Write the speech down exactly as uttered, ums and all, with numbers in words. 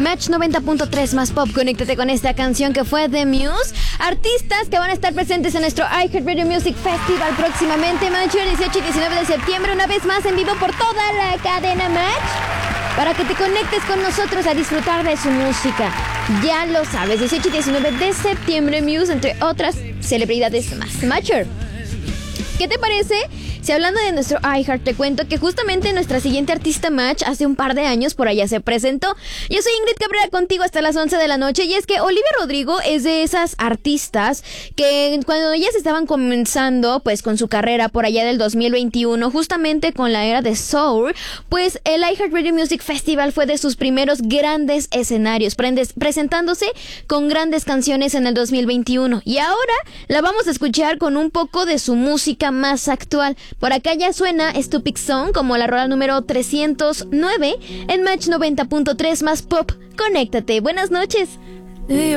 Match noventa punto tres más pop. Conéctate con esta canción que fue The Muse. Artistas que van a estar presentes en nuestro iHeartRadio Music Festival próximamente, Matcher, dieciocho y diecinueve de septiembre, una vez más en vivo por toda la cadena Match, para que te conectes con nosotros a disfrutar de su música. Ya lo sabes, dieciocho y diecinueve de septiembre, Muse, entre otras celebridades más. Matcher, ¿qué te parece si hablando de nuestro iHeart te cuento que justamente nuestra siguiente artista Match hace un par de años por allá se presentó? Yo soy Ingrid Cabrera, contigo hasta las once de la noche, y es que Olivia Rodrigo es de esas artistas que cuando ellas estaban comenzando pues con su carrera por allá del dos mil veintiuno, justamente con la era de Soul, pues el iHeartRadio Music Festival fue de sus primeros grandes escenarios, prendes, presentándose con grandes canciones en el dos mil veintiuno, y ahora la vamos a escuchar con un poco de su música más actual. Por acá ya suena Stupid Song como la rola número trescientos nueve en Match noventa punto tres más pop. Conéctate, buenas noches.